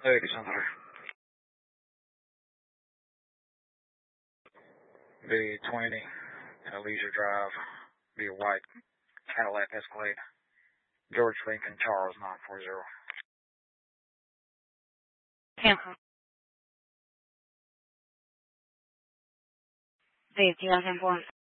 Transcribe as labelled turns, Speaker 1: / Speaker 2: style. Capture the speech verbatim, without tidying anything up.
Speaker 1: Lady Center. B twenty at Leisure Drive. Be a white Cadillac Escalade. George Lincoln Charles nine four zero.
Speaker 2: Tampa. Safety, I have one.